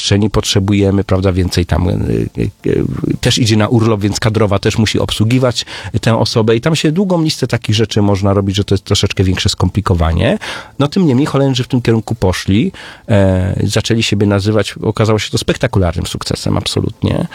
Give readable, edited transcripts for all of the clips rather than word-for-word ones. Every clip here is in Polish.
przestrzeni potrzebujemy, prawda, więcej tam też idzie na urlop, więc kadrowa też musi obsługiwać tę osobę i tam się długą listę takich rzeczy można robić, że to jest troszeczkę większe skomplikowanie. No tym niemniej Holendrzy w tym kierunku poszli, zaczęli siebie nazywać, okazało się to spektakularnym sukcesem, absolutnie.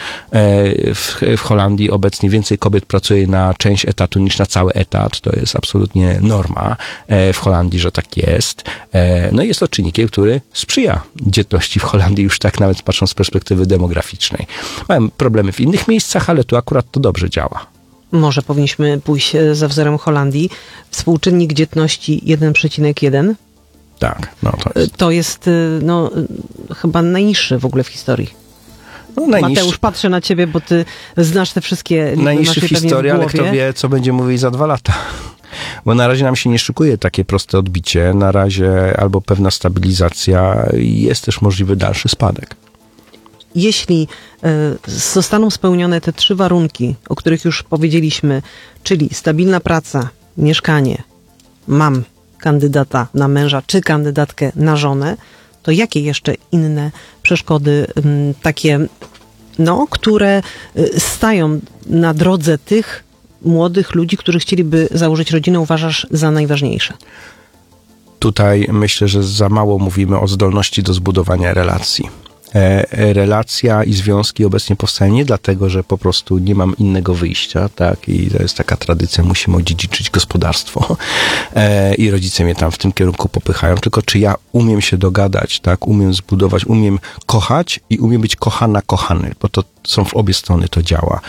W Holandii obecnie więcej kobiet pracuje na część etatu niż na cały etat, to jest absolutnie norma w Holandii, że tak jest. No i jest to czynnikiem, który sprzyja dzietności w Holandii, już tak nawet patrząc z perspektywy demograficznej. Mamy problemy w innych miejscach, ale tu akurat to dobrze działa. Może powinniśmy pójść za wzorem Holandii. Współczynnik dzietności 1,1. Tak, no to jest. To jest chyba najniższy w ogóle w historii. No, Mateusz, patrzę na ciebie, bo ty znasz te wszystkie liczby. Najniższy w historii, ale kto wie, co będzie mówić za 2 lata. Bo na razie nam się nie szykuje takie proste odbicie. Na razie albo pewna stabilizacja i jest też możliwy dalszy spadek. Jeśli zostaną spełnione te 3 warunki, o których już powiedzieliśmy, czyli stabilna praca, mieszkanie, mam kandydata na męża czy kandydatkę na żonę, to jakie jeszcze inne przeszkody takie, które stają na drodze tych młodych ludzi, którzy chcieliby założyć rodzinę, uważasz za najważniejsze? Tutaj myślę, że za mało mówimy o zdolności do zbudowania relacji. Relacja i związki obecnie powstają nie dlatego, że po prostu nie mam innego wyjścia, tak, i to jest taka tradycja, musimy odziedziczyć gospodarstwo i rodzice mnie tam w tym kierunku popychają, tylko czy ja umiem się dogadać, tak, umiem zbudować, umiem kochać i umiem być kochana, kochany, bo to są w obie strony to działa.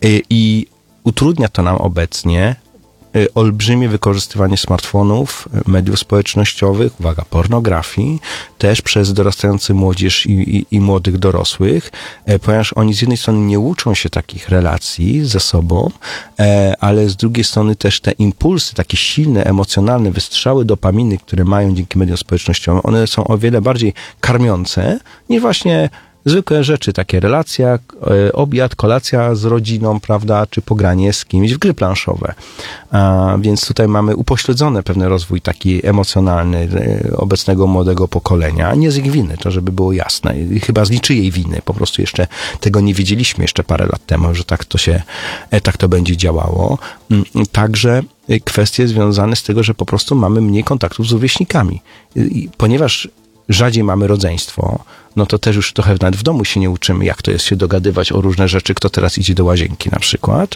I utrudnia to nam obecnie olbrzymie wykorzystywanie smartfonów, mediów społecznościowych, uwaga, pornografii, też przez dorastający młodzież i młodych dorosłych, ponieważ oni z jednej strony nie uczą się takich relacji ze sobą, ale z drugiej strony też te impulsy, takie silne, emocjonalne wystrzały dopaminy, które mają dzięki mediom społecznościowym, one są o wiele bardziej karmiące niż właśnie zwykłe rzeczy, takie relacja, obiad, kolacja z rodziną, prawda, czy pogranie z kimś w gry planszowe. Więc tutaj mamy upośledzony pewien rozwój taki emocjonalny obecnego młodego pokolenia. Nie z ich winy, to żeby było jasne. Chyba z niczyjej winy. Po prostu jeszcze tego nie wiedzieliśmy jeszcze parę lat temu, że tak to będzie działało. Także kwestie związane z tego, że po prostu mamy mniej kontaktów z rówieśnikami. Ponieważ rzadziej mamy rodzeństwo, no to też już trochę nawet w domu się nie uczymy, jak to jest się dogadywać o różne rzeczy, kto teraz idzie do łazienki na przykład,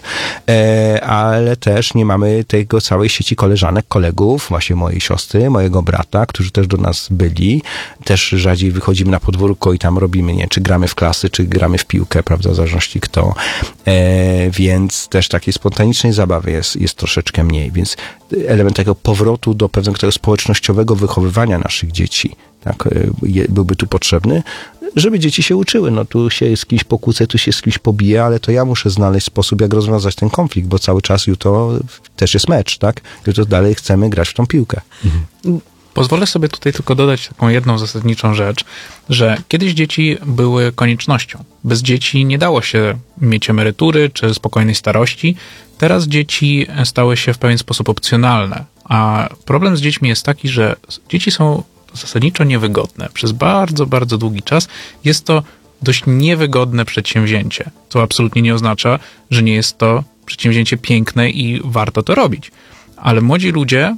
ale też nie mamy tego całej sieci koleżanek, kolegów, właśnie mojej siostry, mojego brata, którzy też do nas byli, też rzadziej wychodzimy na podwórko i tam robimy, nie, czy gramy w klasy, czy gramy w piłkę, prawda, w zależności kto, więc też takiej spontanicznej zabawy jest troszeczkę mniej, więc element tego powrotu do pewnego tego społecznościowego wychowywania naszych dzieci, tak, byłby tu potrzebny, żeby dzieci się uczyły. No tu się z kimś pokłócę, tu się z kimś pobije, ale to ja muszę znaleźć sposób, jak rozwiązać ten konflikt, bo cały czas jutro też jest mecz, tak? Jutro dalej chcemy grać w tą piłkę. Pozwolę sobie tutaj tylko dodać taką jedną zasadniczą rzecz, że kiedyś dzieci były koniecznością. Bez dzieci nie dało się mieć emerytury czy spokojnej starości. Teraz dzieci stały się w pewien sposób opcjonalne. A problem z dziećmi jest taki, że dzieci są zasadniczo niewygodne. Przez bardzo, bardzo długi czas jest to dość niewygodne przedsięwzięcie, co absolutnie nie oznacza, że nie jest to przedsięwzięcie piękne i warto to robić. Ale młodzi ludzie,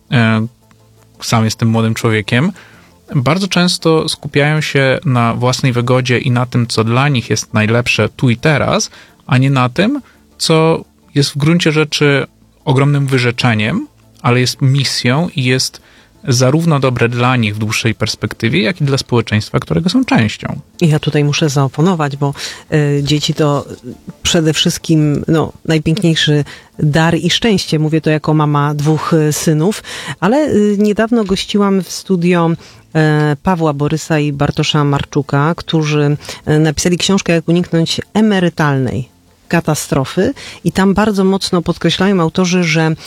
sam jestem młodym człowiekiem, bardzo często skupiają się na własnej wygodzie i na tym, co dla nich jest najlepsze tu i teraz, a nie na tym, co jest w gruncie rzeczy ogromnym wyrzeczeniem, ale jest misją i jest zarówno dobre dla nich w dłuższej perspektywie, jak i dla społeczeństwa, którego są częścią. Ja tutaj muszę zaoponować, bo dzieci to przede wszystkim najpiękniejszy dar i szczęście. Mówię to jako mama 2 synów, ale niedawno gościłam w studio Pawła Borysa i Bartosza Marczuka, którzy napisali książkę Jak uniknąć emerytalnej katastrofy i tam bardzo mocno podkreślają autorzy, że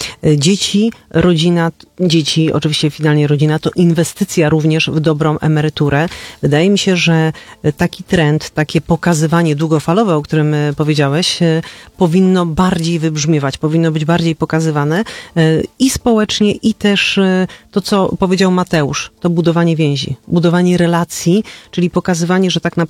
dzieci, oczywiście finalnie rodzina, to inwestycja również w dobrą emeryturę. Wydaje mi się, że taki trend, takie pokazywanie długofalowe, o którym powiedziałeś, powinno bardziej wybrzmiewać, powinno być bardziej pokazywane i społecznie, i też to, co powiedział Mateusz, to budowanie więzi, budowanie relacji, czyli pokazywanie, że tak naprawdę